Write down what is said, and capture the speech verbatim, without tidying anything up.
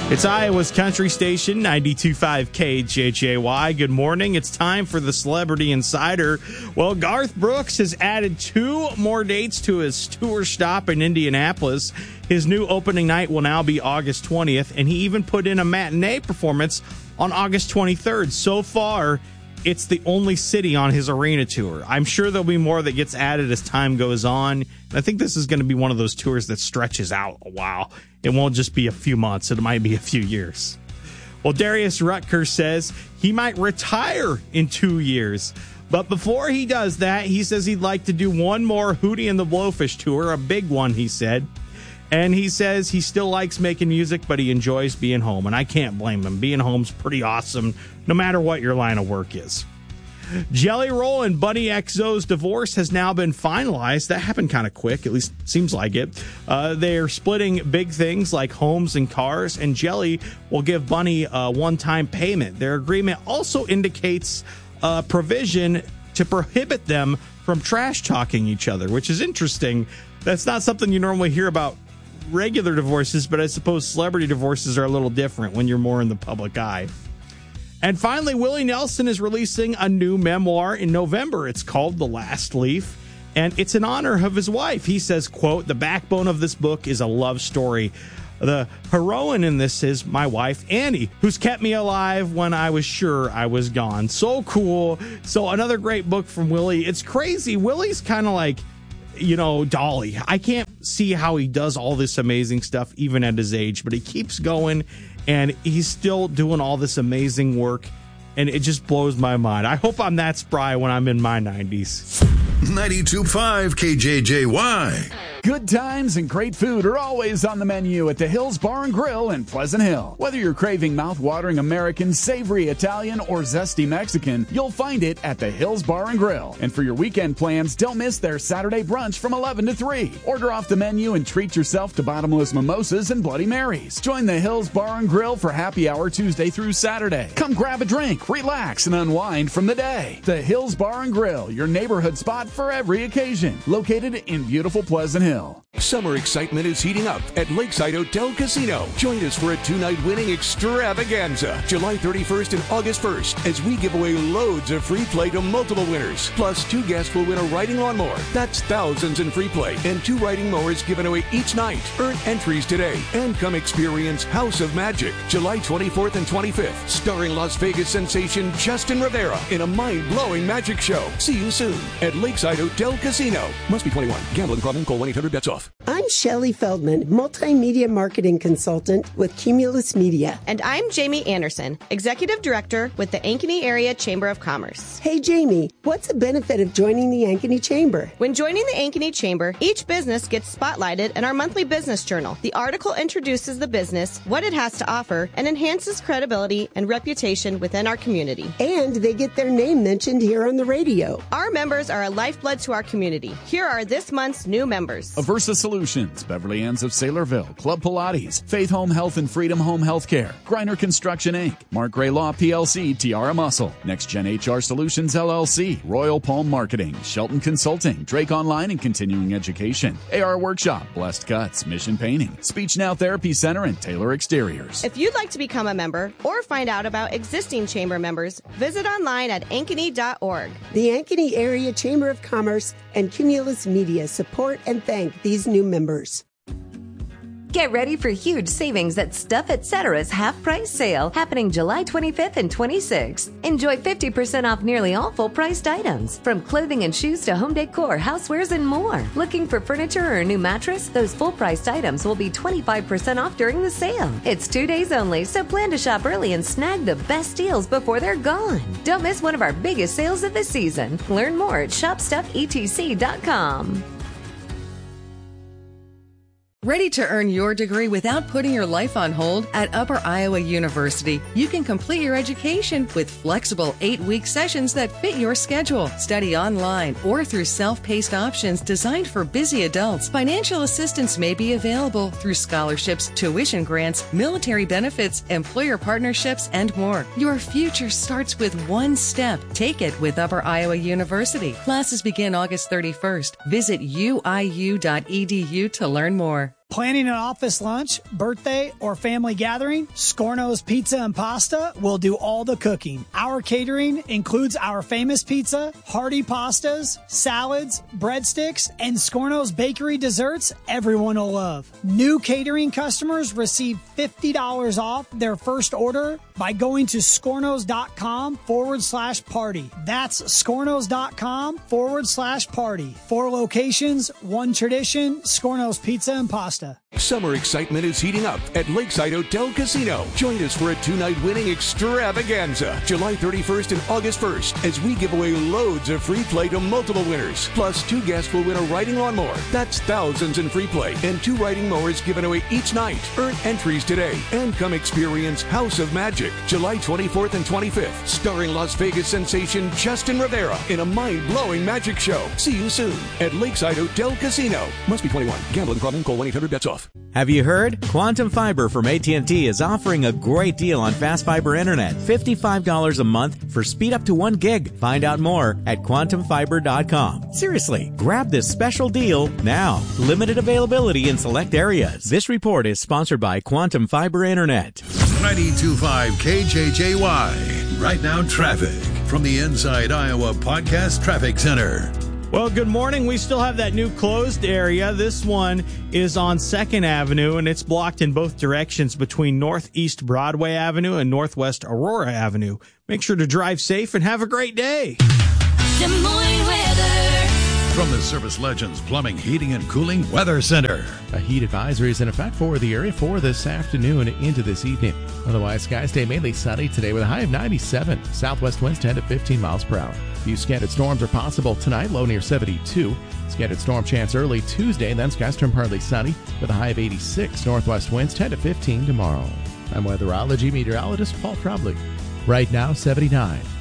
It's Iowa's country station, ninety-two point five K J J Y. Good morning. It's time for the Celebrity Insider. Well, Garth Brooks has added two more dates to his tour stop in Indianapolis. His new opening night will now be August twentieth, and he even put in a matinee performance on August twenty-third. So far, it's the only city on his arena tour. I'm sure there'll be more that gets added as time goes on. I think this is going to be one of those tours that stretches out a while. It won't just be a few months. It might be a few years. Well, Darius Rucker says he might retire in two years. But before he does that, he says he'd like to do one more Hootie and the Blowfish tour, a big one, he said. And he says he still likes making music, but he enjoys being home. And I can't blame him. Being home's pretty awesome, no matter what your line of work is. Jelly Roll and Bunny X O's divorce has now been finalized. That happened kind of quick, at least seems like it. Uh, they're splitting big things like homes and cars, and Jelly will give Bunny a one-time payment. Their agreement also indicates a provision to prohibit them from trash-talking each other, which is interesting. That's not something you normally hear about regular divorces, but I suppose celebrity divorces are a little different when you're more in the public eye. And finally, Willie Nelson is releasing a new memoir in November. It's called The Last Leaf, and it's in honor of his wife. He says, quote, "The backbone of this book is a love story. The heroine in this is my wife, Annie, who's kept me alive when I was sure I was gone." So cool. So another great book from Willie. It's crazy. Willie's kind of like, you know, Dolly. I can't see how he does all this amazing stuff even at his age, but he keeps going. And he's still doing all this amazing work, and it just blows my mind. I hope I'm that spry when I'm in my nineties. ninety-two point five K J J Y. Good times and great food are always on the menu at the Hills Bar and Grill in Pleasant Hill. Whether you're craving mouth-watering American, savory Italian, or zesty Mexican, you'll find it at the Hills Bar and Grill. And for your weekend plans, don't miss their Saturday brunch from eleven to three. Order off the menu and treat yourself to bottomless mimosas and Bloody Marys. Join the Hills Bar and Grill for happy hour Tuesday through Saturday. Come grab a drink, relax, and unwind from the day. The Hills Bar and Grill, your neighborhood spot for every occasion. Located in beautiful Pleasant Hill. Summer excitement is heating up at Lakeside Hotel Casino. Join us for a two-night winning extravaganza, July thirty-first and August first, as we give away loads of free play to multiple winners. Plus, two guests will win a riding lawnmower. That's thousands in free play, and two riding mowers given away each night. Earn entries today and come experience House of Magic, July twenty-fourth and twenty-fifth, starring Las Vegas sensation Justin Rivera in a mind-blowing magic show. See you soon at Lakeside Hotel Casino. Must be twenty-one. Gambling problem? Call one eight hundred bets off. I'm Shelley Feldman, multimedia marketing consultant with Cumulus Media. And I'm Jamie Anderson, executive director with the Ankeny Area Chamber of Commerce. Hey, Jamie, what's the benefit of joining the Ankeny Chamber? When joining the Ankeny Chamber, each business gets spotlighted in our monthly business journal. The article introduces the business, what it has to offer, and enhances credibility and reputation within our community. And they get their name mentioned here on the radio. Our members are a lifeblood to our community. Here are this month's new members. Aversa Solutions, Beverly Ann's of Saylorville, Club Pilates, Faith Home Health and Freedom Home Healthcare, Griner Construction Incorporated, Mark Gray Law P L C, Tiara Muscle, Next Gen H R Solutions L L C, Royal Palm Marketing, Shelton Consulting, Drake Online and Continuing Education, A R Workshop, Blessed Cuts, Mission Painting, Speech Now Therapy Center, and Taylor Exteriors. If you'd like to become a member or find out about existing chamber members, visit online at ankeny dot org. The Ankeny Area Chamber of Commerce and Cumulus Media support and thank these new members. Get ready for huge savings at Stuff Etc's half-price sale happening July twenty-fifth and twenty-sixth. Enjoy fifty percent off nearly all full-priced items, from clothing and shoes to home decor, housewares, and more. Looking for furniture or a new mattress? Those full-priced items will be twenty-five percent off during the sale. It's two days only, so plan to shop early and snag the best deals before they're gone. Don't miss one of our biggest sales of the season. Learn more at shop stuff e t c dot com. Ready to earn your degree without putting your life on hold? At Upper Iowa University, you can complete your education with flexible eight-week sessions that fit your schedule. Study online or through self-paced options designed for busy adults. Financial assistance may be available through scholarships, tuition grants, military benefits, employer partnerships, and more. Your future starts with one step. Take it with Upper Iowa University. Classes begin August thirty-first. Visit u i u dot e d u to learn more. Planning an office lunch, birthday, or family gathering? Scorno's Pizza and Pasta will do all the cooking. Our catering includes our famous pizza, hearty pastas, salads, breadsticks, and Scorno's bakery desserts everyone will love. New catering customers receive fifty dollars off their first order by going to scornos.com forward slash party. That's scornos.com forward slash party. Four locations, one tradition, Scorno's Pizza and Pasta. Summer excitement is heating up at Lakeside Hotel Casino. Join us for a two-night winning extravaganza, July thirty-first and August first, as we give away loads of free play to multiple winners. Plus, two guests will win a riding lawnmower. That's thousands in free play, and two riding mowers given away each night. Earn entries today and come experience House of Magic, July twenty-fourth and twenty-fifth, starring Las Vegas sensation Justin Rivera in a mind-blowing magic show. See you soon at Lakeside Hotel Casino. Must be twenty-one. Gambling problem? Call one eight hundred bets off. Have you heard? Quantum Fiber from A T and T is offering a great deal on fast fiber internet. fifty-five dollars a month for speed up to one gig. Find out more at quantum fiber dot com. Seriously, grab this special deal now. Limited availability in select areas. This report is sponsored by Quantum Fiber Internet. ninety-two point five K J J Y. Right now, traffic from the Inside Iowa Podcast Traffic Center. Well, good morning. We still have that new closed area. This one is on second Avenue, and it's blocked in both directions between Northeast Broadway Avenue and Northwest Aurora Avenue. Make sure to drive safe and have a great day. Des Moines weather. From the Service Legends Plumbing, Heating, and Cooling Weather Center. A heat advisory is in effect for the area for this afternoon into this evening. Otherwise, skies stay mainly sunny today with a high of ninety-seven. Southwest winds ten to fifteen miles per hour. A few scattered storms are possible tonight, low near seventy-two. Scattered storm chance early Tuesday, then skies turn partly sunny with a high of eighty-six. Northwest winds ten to fifteen tomorrow. I'm weatherology meteorologist Paul Trombley. Right now, seventy-nine.